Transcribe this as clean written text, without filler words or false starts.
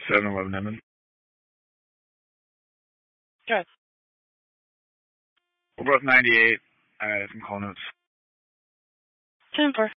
7-Eleven Edmond. Good. We're both 98. I got some call notes. 10-4.